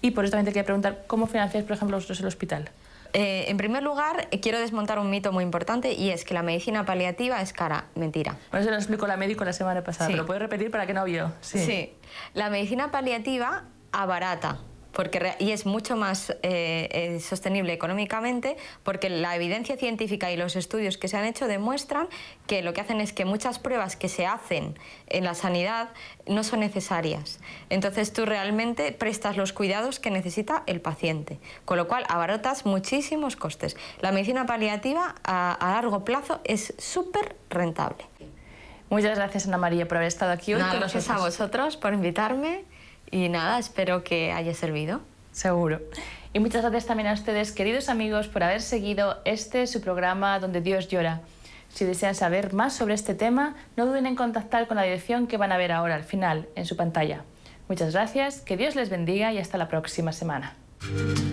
Y por eso también te quería preguntar, ¿cómo financiáis, por ejemplo, vosotros el hospital? En primer lugar, quiero desmontar un mito muy importante y es que la medicina paliativa es cara. Mentira. Bueno, eso lo explicó la médico la semana pasada, Sí. pero ¿puedes repetir para que no vio? Sí. La medicina paliativa abarata. Y es mucho más sostenible económicamente porque la evidencia científica y los estudios que se han hecho demuestran que lo que hacen es que muchas pruebas que se hacen en la sanidad no son necesarias. Entonces tú realmente prestas los cuidados que necesita el paciente, con lo cual abaratas muchísimos costes. La medicina paliativa a largo plazo es súper rentable. Muchas gracias, Ana María, por haber estado aquí hoy con nosotros. Gracias a vosotros por invitarme. Y nada, espero que haya servido. Seguro. Y muchas gracias también a ustedes, queridos amigos, por haber seguido su programa Donde Dios llora. Si desean saber más sobre este tema, no duden en contactar con la dirección que van a ver ahora al final, en su pantalla. Muchas gracias, que Dios les bendiga y hasta la próxima semana.